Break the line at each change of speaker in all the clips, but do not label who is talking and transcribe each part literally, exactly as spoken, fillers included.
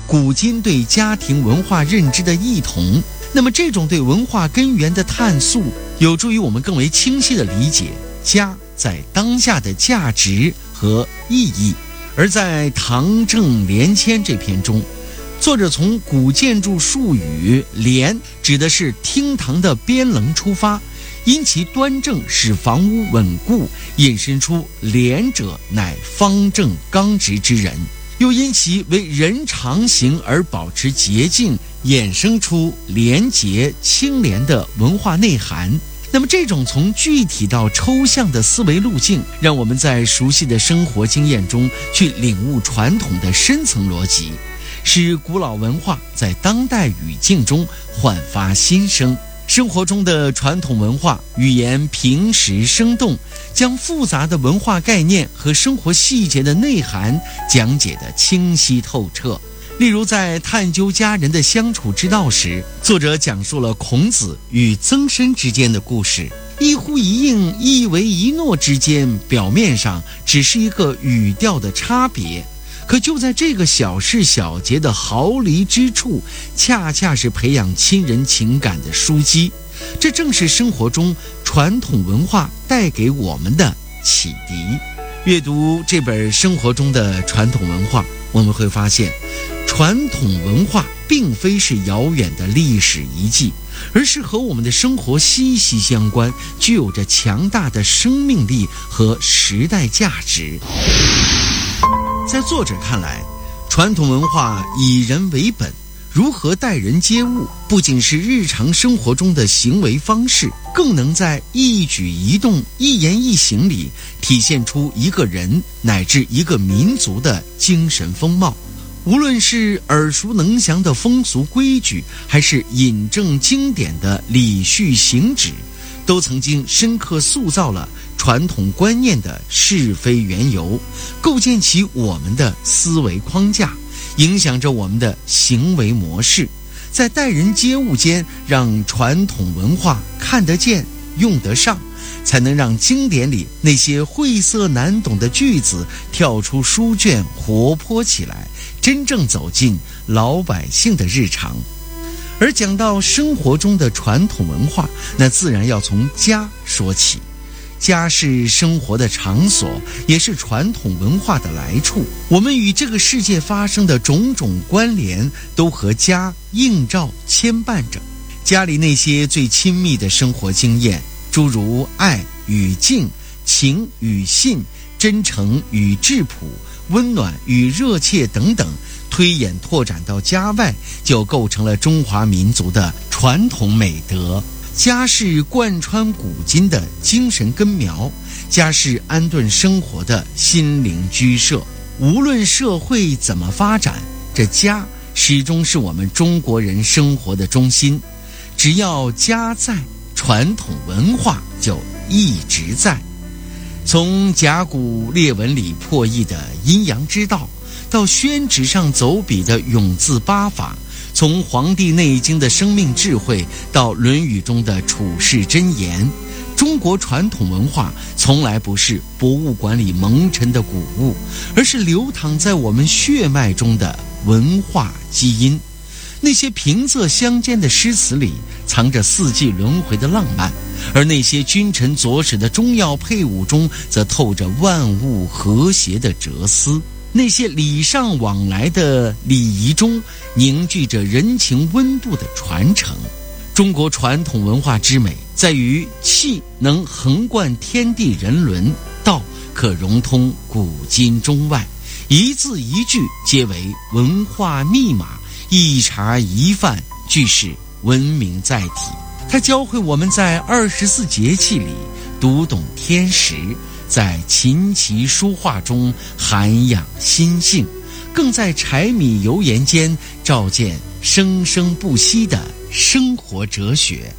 古今对家庭文化认知的异同。那么这种对文化根源的探溯，有助于我们更为清晰地理解家在当下的价值和意义。而在《唐正联签》这篇中，作者从古建筑术语联指的是厅堂的边棱出发，因其端正使房屋稳固，引申出廉者乃方正刚直之人，又因其为人常行而保持洁净，衍生出廉洁清廉的文化内涵。那么这种从具体到抽象的思维路径，让我们在熟悉的生活经验中去领悟传统的深层逻辑，使古老文化在当代语境中焕发新生。生活中的传统文化语言平实生动，将复杂的文化概念和生活细节的内涵讲解得清晰透彻。例如在探究家人的相处之道时，作者讲述了孔子与曾参之间的故事。一呼一应、一唯一诺之间，表面上只是一个语调的差别，可就在这个小事小节的毫厘之处，恰恰是培养亲人情感的枢机。这正是生活中传统文化带给我们的启迪。阅读这本生活中的传统文化，我们会发现，传统文化并非是遥远的历史遗迹，而是和我们的生活息息相关，具有着强大的生命力和时代价值。在作者看来，传统文化以人为本，如何待人接物，不仅是日常生活中的行为方式，更能在一举一动、一言一行里体现出一个人乃至一个民族的精神风貌。无论是耳熟能详的风俗规矩，还是引证经典的礼序行止，都曾经深刻塑造了传统观念的是非缘由，构建起我们的思维框架，影响着我们的行为模式。在待人接物间，让传统文化看得见、用得上，才能让经典里那些晦涩难懂的句子跳出书卷，活泼起来，真正走进老百姓的日常。而讲到生活中的传统文化，那自然要从家说起。家是生活的场所，也是传统文化的来处。我们与这个世界发生的种种关联，都和家映照牵绊着。家里那些最亲密的生活经验，诸如爱与敬、情与信、真诚与质朴、温暖与热切等等，推演拓展到家外，就构成了中华民族的传统美德。家是贯穿古今的精神根苗，家是安顿生活的心灵居舍。无论社会怎么发展，这家始终是我们中国人生活的中心。只要家在，传统文化就一直在。从甲骨列文里破译的阴阳之道，到宣纸上走笔的永字八法，从《黄帝内经》的生命智慧到《论语》中的处世箴言，中国传统文化从来不是博物馆里蒙尘的古物，而是流淌在我们血脉中的文化基因。那些平仄相间的诗词里藏着四季轮回的浪漫，而那些君臣佐使的中药配伍中则透着万物和谐的哲思。那些礼尚往来的礼仪中凝聚着人情温度的传承。中国传统文化之美在于气能横贯天地人伦，道可融通古今中外，一字一句皆为文化密码，一茶一饭俱是文明载体。它教会我们在二十四节气里读懂天时，在琴棋书画中涵养心性，更在柴米油盐间照见生生不息的生活哲学。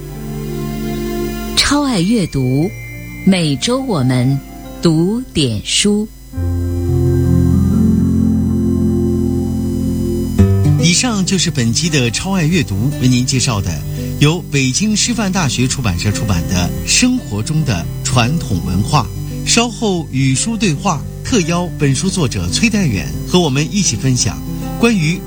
超爱阅读，每周我们读点书。
以上就是本期的超爱阅读为您介绍的由北京师范大学出版社出版的《生活中的传统文化》。稍后与书对话特邀本书作者崔代远和我们一起分享关于